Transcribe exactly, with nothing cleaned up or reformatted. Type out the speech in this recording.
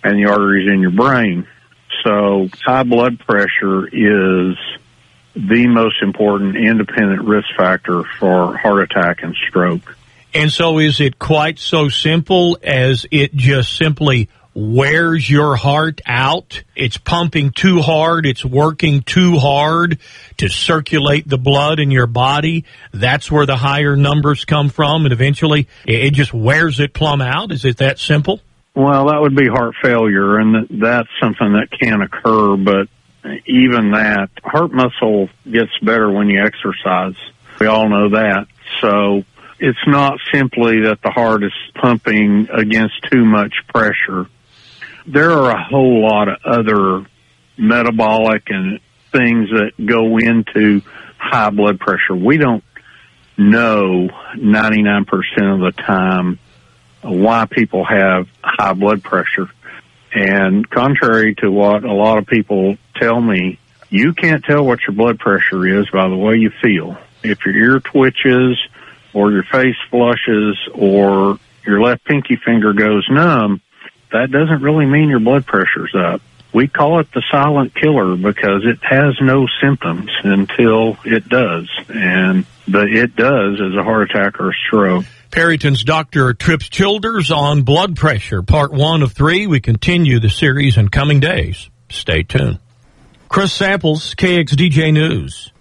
and the arteries in your brain. So high blood pressure is the most important independent risk factor for heart attack and stroke. And so is it quite so simple as it just simply wears your heart out? It's pumping too hard. It's working too hard to circulate the blood in your body. That's where the higher numbers come from, and eventually it just wears it plumb out. Is it that simple? Well, that would be heart failure, and that's something that can occur, but even that, heart muscle gets better when you exercise. We all know that. So it's not simply that the heart is pumping against too much pressure. There are a whole lot of other metabolic and things that go into high blood pressure. We don't know ninety-nine percent of the time why people have high blood pressure. And contrary to what a lot of people tell me, you can't tell what your blood pressure is by the way you feel. If your ear twitches or your face flushes or your left pinky finger goes numb, that doesn't really mean your blood pressure's up. We call it the silent killer because it has no symptoms until it does. And the it does is a heart attack or a stroke. Perryton's Doctor Tripp Childers on blood pressure, part one of three. We continue the series in coming days. Stay tuned. Chris Samples, K X D J News.